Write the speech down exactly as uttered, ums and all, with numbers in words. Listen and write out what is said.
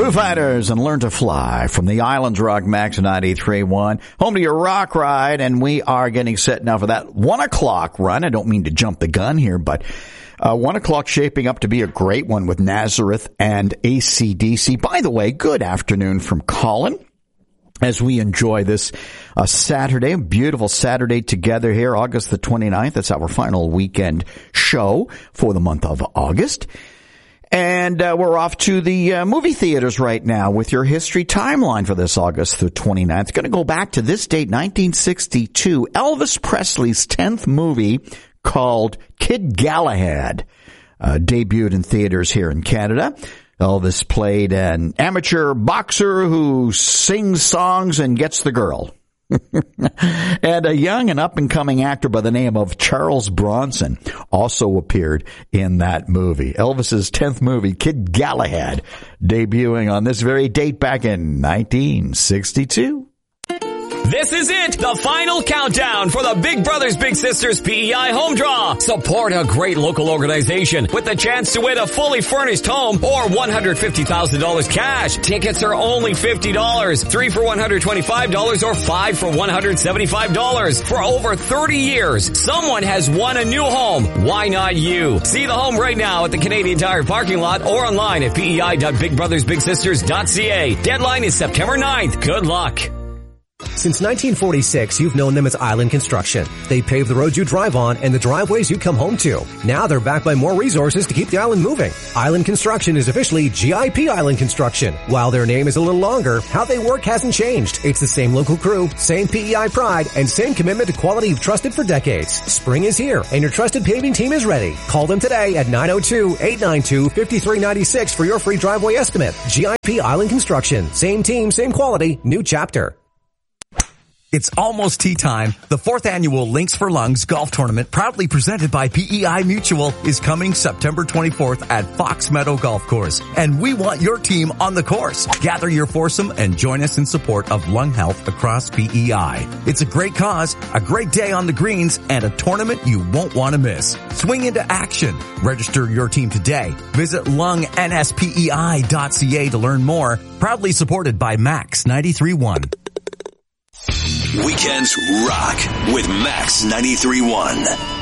Foo Fighters and Learn to Fly from the Islands Rock Max ninety-three point one. Home to your rock ride, and we are getting set now for that one o'clock run. I don't mean to jump the gun here, but uh, one o'clock shaping up to be a great one with Nazareth and A C D C. By the way, good afternoon from Colin as we enjoy this uh, Saturday, a beautiful Saturday together here, August the twenty-ninth. That's our final weekend show for the month of August. And uh, we're off to the uh, movie theaters right now with your history timeline for this August the twenty-ninth. It's going to go back to this date, nineteen sixty-two. Elvis Presley's tenth movie called Kid Galahad uh, debuted in theaters here in Canada. Elvis played an amateur boxer who sings songs and gets the girl. And a young and up-and-coming actor by the name of Charles Bronson also appeared in that movie. Elvis's tenth movie, Kid Galahad, debuting on this very date back in nineteen sixty-two. This is it, the final countdown for the Big Brothers Big Sisters P E I Home Draw. Support a great local organization with the chance to win a fully furnished home or one hundred fifty thousand dollars cash. Tickets are only fifty dollars, three for one hundred twenty-five dollars or five for one hundred seventy-five dollars. For over thirty years, someone has won a new home. Why not you? See the home right now at the Canadian Tire parking lot or online at p e i dot big brothers big sisters dot c a. Deadline is September ninth. Good luck. Since nineteen forty-six, you've known them as Island Construction. They pave the roads you drive on and the driveways you come home to. Now they're backed by more resources to keep the island moving. Island Construction is officially G I P Island Construction. While their name is a little longer, how they work hasn't changed. It's the same local crew, same P E I pride, and same commitment to quality you've trusted for decades. Spring is here, and your trusted paving team is ready. Call them today at nine oh two, eight nine two, five three nine six for your free driveway estimate. G I P Island Construction. Same team, same quality, new chapter. It's almost tea time. The fourth annual Links for Lungs golf tournament, proudly presented by P E I Mutual, is coming September twenty-fourth at Fox Meadow Golf Course. And we want your team on the course. Gather your foursome and join us in support of lung health across P E I. It's a great cause, a great day on the greens, and a tournament you won't want to miss. Swing into action. Register your team today. Visit lung n s p e i dot c a to learn more. Proudly supported by Max ninety-three point one. Weekends rock with Max ninety-three point one.